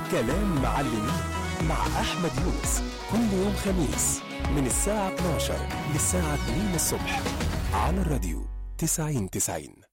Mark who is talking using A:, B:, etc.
A: كلام معلمين مع أحمد يونس كل يوم خميس من الساعة 12 للساعة 2 الصبح على الراديو 90.